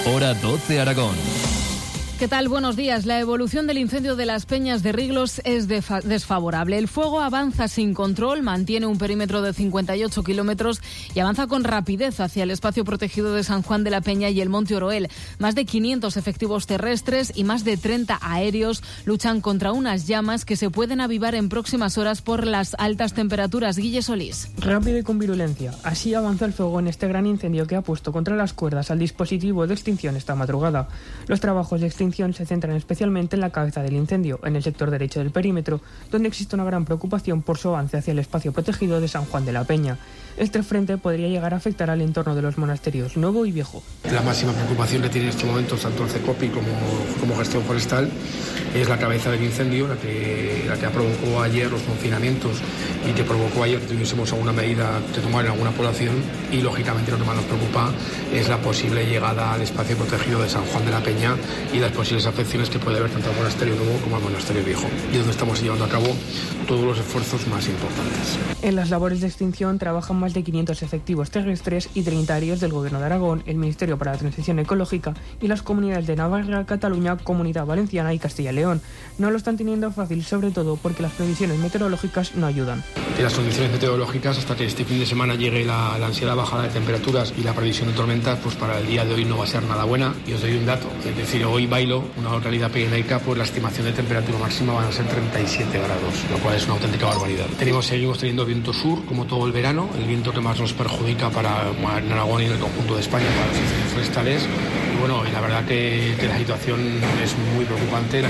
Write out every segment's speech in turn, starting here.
Hora 12 Aragón. ¿Qué tal? Buenos días. La evolución del incendio de las Peñas de Riglos es desfavorable. El fuego avanza sin control, mantiene un perímetro de 58 kilómetros y avanza con rapidez hacia el espacio protegido de San Juan de la Peña y el Monte Oroel. Más de 500 efectivos terrestres y más de 30 aéreos luchan contra unas llamas que se pueden avivar en próximas horas por las altas temperaturas. Guille Solís. Rápido y con virulencia. Así avanza el fuego en este gran incendio que ha puesto contra las cuerdas al dispositivo de extinción esta madrugada. Los trabajos de extinción se centran especialmente en la cabeza del incendio, en el sector derecho del perímetro, donde existe una gran preocupación por su avance hacia el espacio protegido de San Juan de la Peña. Este frente podría llegar a afectar al entorno de los monasterios Nuevo y Viejo. La máxima preocupación que tiene en estos momentos tanto el CECOPI como Gestión Forestal es la cabeza del incendio, la que provocó ayer los confinamientos y que provocó ayer que tuviésemos alguna medida que tomar en alguna población, y lógicamente lo que más nos preocupa es la posible llegada al espacio protegido de San Juan de la Peña y las posibles afecciones que puede haber tanto al monasterio Nuevo como al monasterio Viejo, y es donde estamos llevando a cabo todos los esfuerzos más importantes. En las labores de extinción trabajan más de 500 efectivos terrestres y 30 aéreos del Gobierno de Aragón, el Ministerio para la Transición Ecológica y las comunidades de Navarra, Cataluña, Comunidad Valenciana y Castilla y León. No lo están teniendo fácil, sobre todo porque las previsiones meteorológicas no ayudan. En las condiciones meteorológicas, hasta que este fin de semana llegue la ansiada bajada de temperaturas y la previsión de tormentas, pues para el día de hoy no va a ser nada buena. Y os doy un dato, es decir, hoy Bailo, una localidad pirenaica, pues la estimación de temperatura máxima van a ser 37 grados, lo cual es una auténtica barbaridad. Seguimos teniendo viento sur, como todo el verano, el viento que más nos perjudica en Aragón y en el conjunto de España para los incendios forestales. Y bueno, y la verdad que la situación es muy preocupante.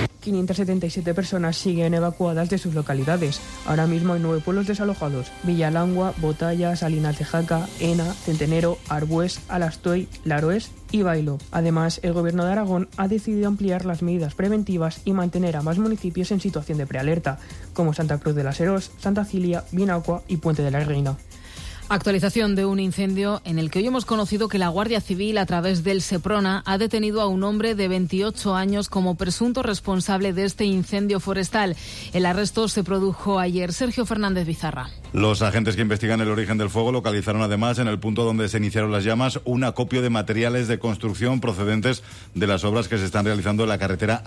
577 personas siguen evacuadas de sus localidades. Ahora mismo hay 9 pueblos desalojados: Villalangua, Botalla, Salinas de Jaca, Ena, Centenero, Arbués, Alastoy, Laroes y Bailo. Además, el Gobierno de Aragón ha decidido ampliar las medidas preventivas y mantener a más municipios en situación de prealerta, como Santa Cruz de las Heros, Santa Cilia, Vinagua y Puente de la Reina. Actualización de un incendio en el que hoy hemos conocido que la Guardia Civil, a través del Seprona, ha detenido a un hombre de 28 años como presunto responsable de este incendio forestal. El arresto se produjo ayer. Sergio Fernández Bizarra. Los agentes que investigan el origen del fuego localizaron además en el punto donde se iniciaron las llamas un acopio de materiales de construcción procedentes de las obras que se están realizando en la carretera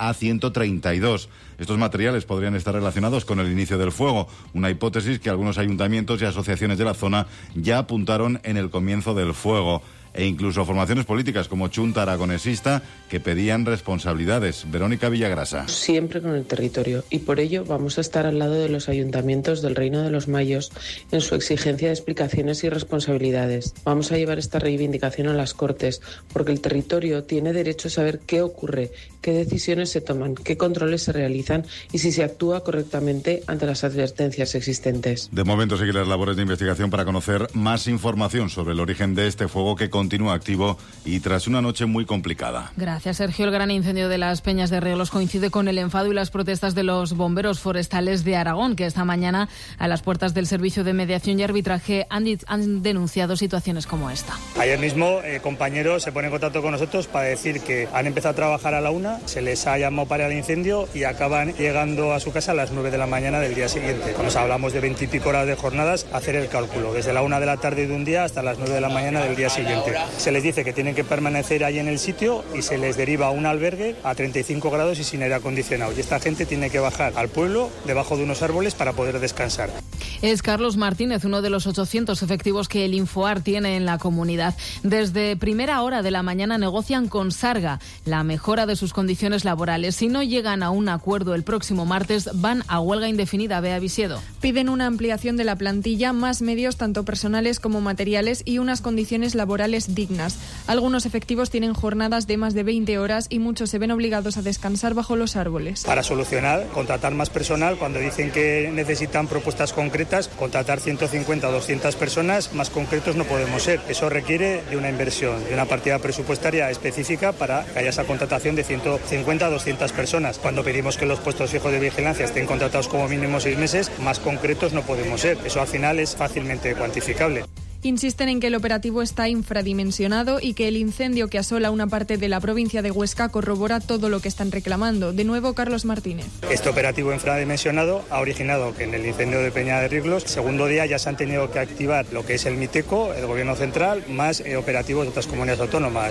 A132. Estos materiales podrían estar relacionados con el inicio del fuego, una hipótesis que algunos ayuntamientos y asociaciones de la zona ya apuntaron en el comienzo del fuego, e incluso formaciones políticas como Chunta Aragonesista que pedían responsabilidades. Verónica Villagrasa. Siempre con el territorio, y por ello vamos a estar al lado de los ayuntamientos del Reino de los Mayos en su exigencia de explicaciones y responsabilidades. Vamos a llevar esta reivindicación a las Cortes, porque el territorio tiene derecho a saber qué ocurre, qué decisiones se toman, qué controles se realizan y si se actúa correctamente ante las advertencias existentes. De momento siguen las labores de investigación para conocer más información sobre el origen de este fuego que continúa activo y tras una noche muy complicada. Gracias, Sergio. El gran incendio de las Peñas de Riglos coincide con el enfado y las protestas de los bomberos forestales de Aragón, que esta mañana a las puertas del Servicio de Mediación y Arbitraje han denunciado situaciones como esta. Ayer mismo compañeros se ponen en contacto con nosotros para decir que han empezado a trabajar a la 1, se les ha llamado para el incendio y acaban llegando a su casa a las 9 de la mañana del día siguiente. Cuando hablamos de 20 y pico horas de jornadas, hacer el cálculo, desde la 1 de la tarde de un día hasta las 9 de la mañana del día siguiente. Se les dice que tienen que permanecer ahí en el sitio y se les deriva a un albergue a 35 grados y sin aire acondicionado. Y esta gente tiene que bajar al pueblo debajo de unos árboles para poder descansar. Es Carlos Martínez, uno de los 800 efectivos que el Infoar tiene en la comunidad. Desde primera hora de la mañana negocian con Sarga la mejora de sus condiciones laborales. Si no llegan a un acuerdo el próximo martes, van a huelga indefinida. Bea Visiedo. Piden una ampliación de la plantilla, más medios tanto personales como materiales y unas condiciones laborales dignas. Algunos efectivos tienen jornadas de más de 20 horas y muchos se ven obligados a descansar bajo los árboles. Para solucionar, contratar más personal, cuando dicen que necesitan propuestas concretas, contratar 150 o 200 personas, más concretos no podemos ser. Eso requiere de una inversión, de una partida presupuestaria específica para que haya esa contratación de 150 a 200 personas. Cuando pedimos que los puestos fijos de vigilancia estén contratados como mínimo 6 meses, más concretos no podemos ser. Eso al final es fácilmente cuantificable. Insisten en que el operativo está infradimensionado y que el incendio que asola una parte de la provincia de Huesca corrobora todo lo que están reclamando. De nuevo, Carlos Martínez. Este operativo infradimensionado ha originado que en el incendio de Peña de Riglos, segundo día ya se han tenido que activar lo que es el MITECO, el Gobierno Central, más operativos de otras comunidades autónomas.